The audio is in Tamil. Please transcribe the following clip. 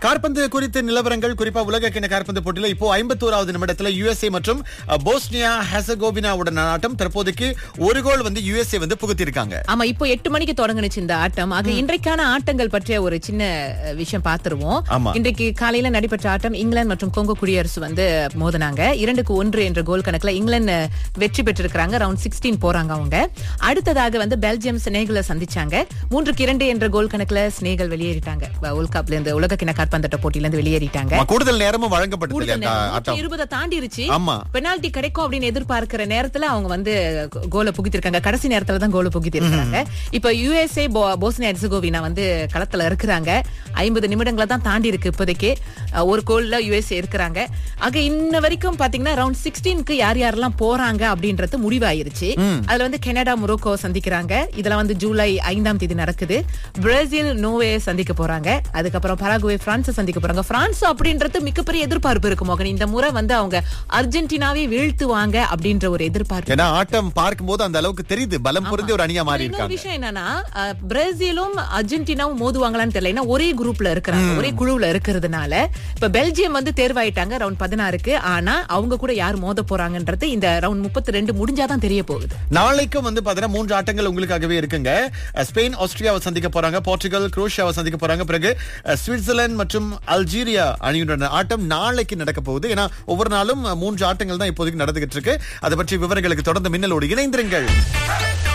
காற்பந்து குறித்த நிலவரங்கள், குறிப்பா உலக கிண்ண காற்பந்து போட்டியில இப்போ 51வது நிமிடத்துல யுஎஸ்ஏ மற்றும் போஸ்னியா ஹெர்சகோவினாவுடன் ஆட்டம். தற்போதைக்கு ஒரு கோல் யுஎஸ்ஏ புகுத்திருக்காங்க. ஆமா, இப்போ 8 மணிக்கு தொடங்குனுச்சு இந்த ஆட்டம். ஆக இன்றைக்கான ஆட்டங்கள் பற்றிய ஒரு சின்ன விஷயம் பாத்துருவோம். இன்றைக்கு காலையில நடைபெற்ற ஆட்டம் இங்கிலாந்து மற்றும் கொங்கோ குடியரசு மோதினாங்க. 2-1 என்ற கோல் கணக்குல இங்கிலாந்து வெற்றி பெற்றிருக்காங்க. ரவுண்ட் 16 போறாங்க அவங்க. அடுத்ததாக பெல்ஜியம் செனகலை சந்திச்சாங்க. 3-2 என்ற கோல் கணக்குல செனகல் வெளியேறிட்டாங்க. வேர்ல்ட் கப்ல இருந்து உலக கிண்ண காற்பந்தாட்ட போட்டியில இருந்து வெளியேறிட்டாங்க. கூடுதல் நேரமும் வழங்கப்பட்டது. 20 தாண்டிருச்சு. பெனால்டி கிடைக்கும் அப்படின்னு எதிர்பார்க்கிற நேரத்துல அவங்க கோலை புகுத்திருக்காங்க. கடைசி நேரத்துல தான் கோலை புகுத்திருக்காங்க. இப்ப யுஎஸ்ஏ போஸ்னியா ஹெர்சகோவினா களத்துல இருக்கிறாங்க. 50 நிமிடங்களை தான் தாண்டி இருக்கு இப்போதைக்கு. ஒரு கோல்ல யுஎஸ்ஏ இருக்கிறாங்க. ஆக இன்ன வரைக்கும் பாத்தீங்கன்னா ரவுண்ட் 16க்கு யார் யாரெல்லாம் போறாங்க அப்படின்றது முடிவாயிருச்சு. அதுல கனடா மொரோக்கோ சந்திக்கிறாங்க. இதுல ஜூலை 5ஆம் தேதி நடக்குது. பிரேசில் நோர்வே சந்திக்க போறாங்க. அதுக்கப்புறம் பராகுவே பிரான்ஸ் சந்திக்க போறாங்க. பிரான்ஸ் அப்படின்றது மிகப்பெரிய எதிர்பார்ப்பு இருக்கு மோகன். இந்த முறை அவங்க அர்ஜென்டினாவை வீழ்த்துவாங்க அப்படின்ற ஒரு எதிர்பார்ப்பு. ஏன்னா ஆட்டம் பார்க்கும்போது அந்த அளவுக்கு தெரியுது. பலம் பொருந்திய ஒரு அணியா மாறி இருக்காங்க. விஷயம் என்னன்னா, பிரேசிலும் அர்ஜென்டினாவும் மோதுவாங்களான்னு தெரியல. ஒரே குரூப்ல இருக்கிறாங்க, ஒரே குழுவுல இருக்கிறதுனால இப்ப பெல்ஜியம் தேர்வாயிட்டாங்க ரவுண்ட் 16க்கு. ஆனா அவங்க கூட யார் மோத போறாங்கன்றது இந்த ரவுண்ட் 32 முடிஞ்சாதான் தெரிய போகுது. நாளைக்கும் 3 ஆட்டங்கள் உங்களுக்காகவே இருக்குங்க. ஸ்பெயின் ஆஸ்திரியாவை சந்திக்க போறாங்க. போர்ச்சுகல் குரோஷியாவை சந்திக்க போறாங்க. பிறகு சுவிட்சர்லாந்து மற்றும் அல்ஜீரியா அணியுடன் ஆட்டம் நாளைக்கு நடக்க போகுது. ஏன்னா ஒவ்வொரு நாளும் 3 ஆட்டங்கள் தான் இப்போதைக்கு நடந்துகிட்டு இருக்கு. அதை பற்றி விவரங்களுக்கு தொடர்ந்து மின்னலோடு இணைந்திருங்கள்.